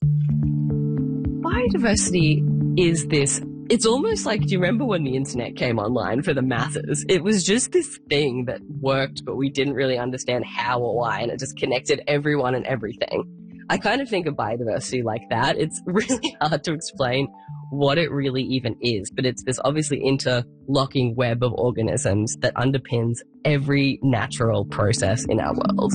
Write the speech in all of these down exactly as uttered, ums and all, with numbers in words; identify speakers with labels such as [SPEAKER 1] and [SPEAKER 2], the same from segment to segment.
[SPEAKER 1] Biodiversity is this, it's almost like, do you remember when the internet came online for the masses? It was just this thing that worked, but we didn't really understand how or why, and it just connected everyone and everything. I kind of think of biodiversity like that. It's really hard to explain what it really even is, but it's this obviously interlocking web of organisms that underpins every natural process in our world.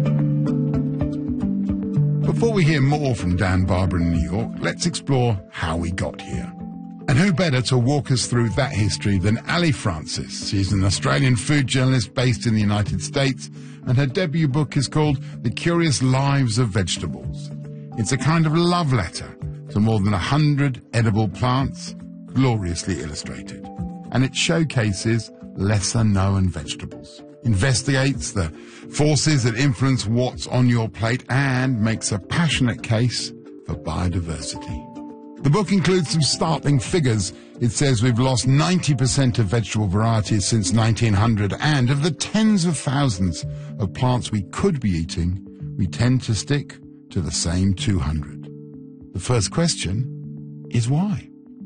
[SPEAKER 2] Before we hear more from Dan Barber in New York, let's explore how we got here. And who better to walk us through that history than Ali Francis? She's an Australian food journalist based in the United States, and her debut book is called The Curious Lives of Vegetables. It's a kind of love letter to more than a hundred edible plants, gloriously illustrated. And it showcases lesser-known vegetables, investigates the forces that influence what's on your plate, and makes a passionate case for biodiversity. The book includes some startling figures. It says we've lost ninety percent of vegetable varieties since nineteen hundred, and of the tens of thousands of plants we could be eating, we tend to stick to the same two hundred. The first question is why?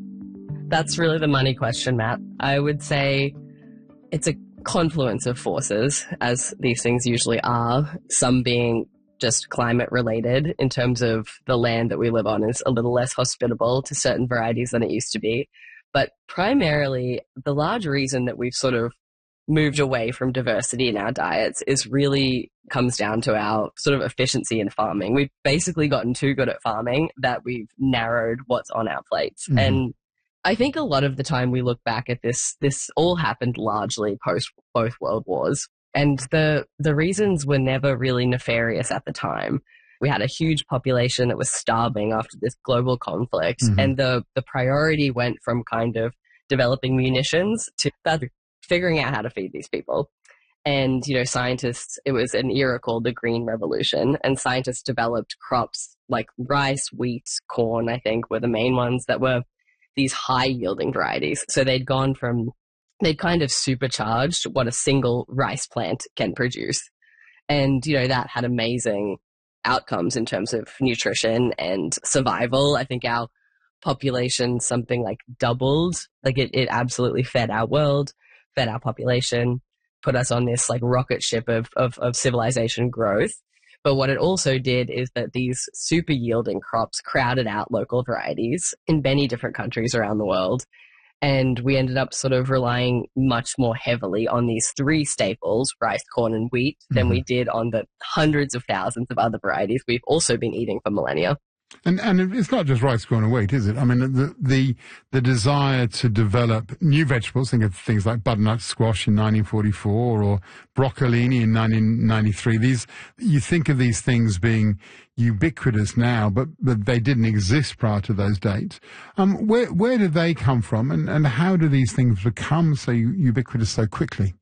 [SPEAKER 1] That's really the money question, Matt. I would say it's a confluence of forces, as these things usually are, some being just climate related in terms of the land that we live on is a little less hospitable to certain varieties than it used to be. But primarily, the large reason that we've sort of moved away from diversity in our diets is really comes down to our sort of efficiency in farming. We've basically gotten too good at farming that we've narrowed what's on our plates. Mm-hmm. And I think a lot of the time we look back at this, this all happened largely post both world wars. And the the reasons were never really nefarious at the time. We had a huge population that was starving after this global conflict. Mm-hmm. And the, the priority went from kind of developing munitions to figuring out how to feed these people. And, you know, scientists, it was an era called the Green Revolution, and scientists developed crops like rice, wheat, corn, I think, were the main ones that were these high-yielding varieties. So they'd gone from, they'd kind of supercharged what a single rice plant can produce. And, you know, that had amazing outcomes in terms of nutrition and survival. I think our population something like doubled. Like it, it absolutely fed our world, fed our population, put us on this like rocket ship of, of, of civilization growth. But what it also did is that these super yielding crops crowded out local varieties in many different countries around the world. And we ended up sort of relying much more heavily on these three staples, rice, corn, and wheat, mm-hmm. than we did on the hundreds of thousands of other varieties we've also been eating for millennia.
[SPEAKER 2] And and it's not just rice, corn, and wheat, is it? I mean, the the the desire to develop new vegetables, think of things like butternut squash in nineteen forty-four or broccolini in nineteen ninety-three. These, you think of these things being ubiquitous now, but, but they didn't exist prior to those dates. Um, where where did they come from, and, and how do these things become so ubiquitous so quickly?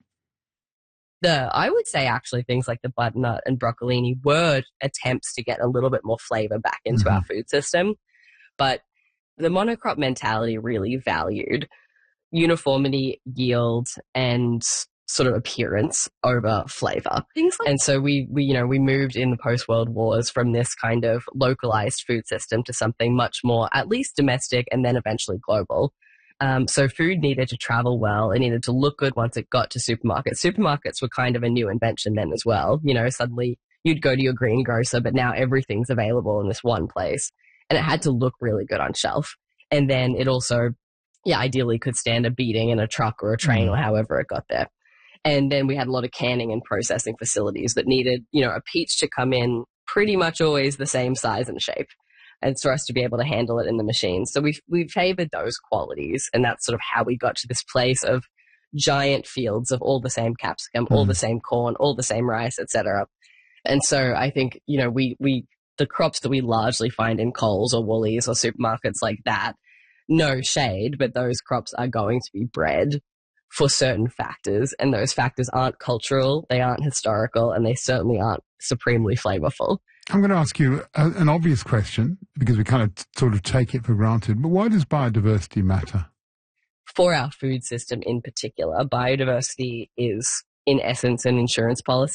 [SPEAKER 1] The, I would say actually things like the butternut and broccolini were attempts to get a little bit more flavor back into mm-hmm. our food system. But the monocrop mentality really valued uniformity, yield, and sort of appearance over flavor. Things like- and so we, we, you know, we moved in the post-world wars from this kind of localized food system to something much more at least domestic and then eventually global. Um, so food needed to travel well. It needed to look good once it got to supermarkets. Supermarkets were kind of a new invention then as well. You know, suddenly you'd go to your greengrocer, but now everything's available in this one place. And it had to look really good on shelf. And then it also, yeah, ideally could stand a beating in a truck or a train mm. or however it got there. And then we had a lot of canning and processing facilities that needed, you know, a peach to come in pretty much always the same size and shape, and for us to be able to handle it in the machine. So we we favored those qualities, and that's sort of how we got to this place of giant fields of all the same capsicum, mm. all the same corn, all the same rice, et cetera. And so I think, you know, we we the crops that we largely find in Coles or Woolies or supermarkets like that, no shade, but those crops are going to be bred for certain factors, and those factors aren't cultural, they aren't historical, and they certainly aren't supremely flavorful.
[SPEAKER 2] I'm going to ask you a, an obvious question, because we kind of t- sort of take it for granted, but why does biodiversity matter?
[SPEAKER 1] For our food system in particular, biodiversity is, in essence, an insurance policy.